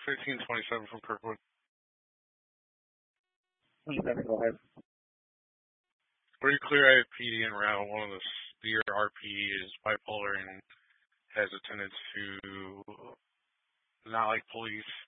1527 from Kirkwood. Go ahead. Pretty clear I have PD en route. One of the RP is bipolar and has a tendency to not like police.